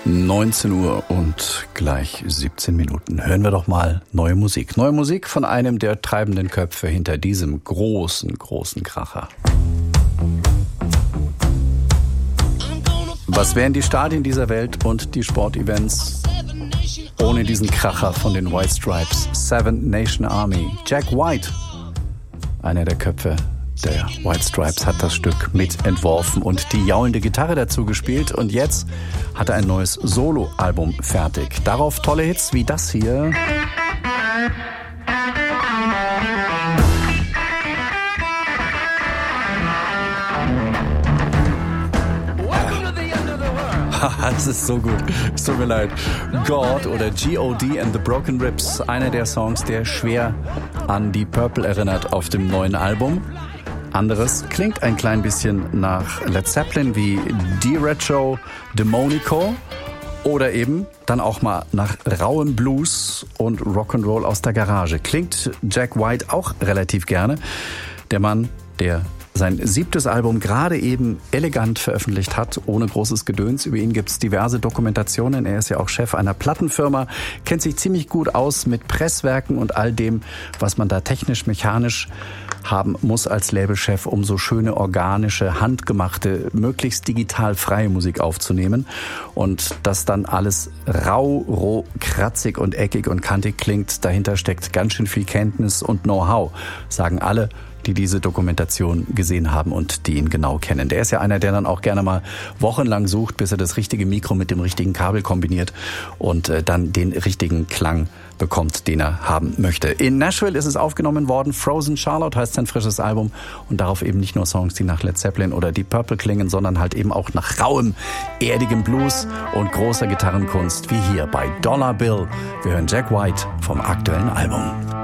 19 Uhr und gleich 17 Minuten. Hören wir doch mal neue Musik. Neue Musik von einem der treibenden Köpfe hinter diesem großen Kracher. Was wären die Stadien dieser Welt und die Sportevents ohne diesen Kracher von den White Stripes? Seven Nation Army. Jack White, einer der Köpfe der White Stripes, hat das Stück mitentworfen und die jaulende Gitarre dazu gespielt. Und jetzt hat er ein neues Soloalbum fertig. Darauf tolle Hits wie das hier. Das ist so gut. Es tut mir leid. God oder G.O.D. and the Broken Ribs. Einer der Songs, der schwer an die Purple erinnert auf dem neuen Album. Anderes klingt ein klein bisschen nach Led Zeppelin wie D-Retro, Demonico oder eben dann auch mal nach rauem Blues und Rock'n'Roll aus der Garage. Klingt Jack White auch relativ gerne. Der Mann, der sein 7. Album gerade eben elegant veröffentlicht hat, ohne großes Gedöns. Über ihn gibt's diverse Dokumentationen. Er ist ja auch Chef einer Plattenfirma, kennt sich ziemlich gut aus mit Presswerken und all dem, was man da technisch, mechanisch haben muss als Labelchef, um so schöne, organische, handgemachte, möglichst digital freie Musik aufzunehmen. Und dass dann alles rau, roh, kratzig und eckig und kantig klingt, dahinter steckt ganz schön viel Kenntnis und Know-how, sagen alle, die diese Dokumentation gesehen haben und die ihn genau kennen. Der ist ja einer, der dann auch gerne mal wochenlang sucht, bis er das richtige Mikro mit dem richtigen Kabel kombiniert und dann den richtigen Klang bekommt, den er haben möchte. In Nashville ist es aufgenommen worden. Frozen Charlotte heißt sein frisches Album und darauf eben nicht nur Songs, die nach Led Zeppelin oder Deep Purple klingen, sondern halt eben auch nach rauem, erdigem Blues und großer Gitarrenkunst, wie hier bei Dollar Bill. Wir hören Jack White vom aktuellen Album.